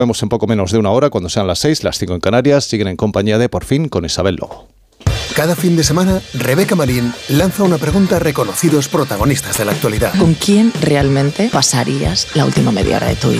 Vemos en poco menos de una hora, cuando sean las 6, las 5 en Canarias. Siguen en compañía de Por Fin con Isabel Lobo. Cada fin de semana, Rebeca Marín lanza una pregunta a reconocidos protagonistas de la actualidad. ¿Con quién realmente pasarías la última media hora de tu vida?